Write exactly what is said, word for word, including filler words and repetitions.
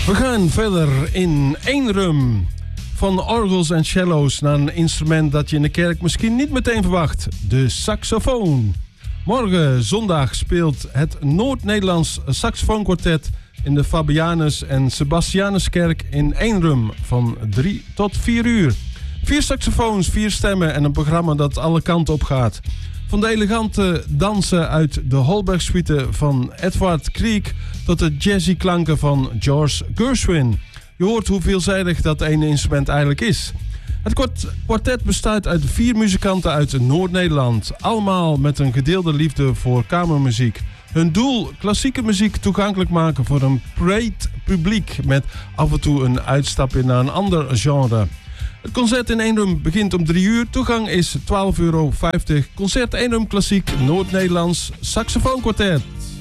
We gaan verder in Eenrum. Van orgels en cello's naar een instrument dat je in de kerk misschien niet meteen verwacht. De saxofoon. Morgen zondag speelt het Noord-Nederlands saxofoonkwartet in de Fabianus en Sebastianuskerk in Eenrum van drie tot vier uur. Vier saxofoons, vier stemmen en een programma dat alle kanten op gaat. Van de elegante dansen uit de Holberg-suite van Edvard Grieg tot de jazzy klanken van George Gershwin. Je hoort hoe veelzijdig dat ene instrument eigenlijk is. Het kwartet bestaat uit vier muzikanten uit Noord-Nederland. Allemaal met een gedeelde liefde voor kamermuziek. Hun doel, klassieke muziek toegankelijk maken voor een breed publiek met af en toe een uitstapje naar een ander genre. Het concert in Eenrum begint om drie uur. Toegang is twaalf euro vijftig. Concert Eenrum Klassiek Noord-Nederlands Saxofoonkwartet.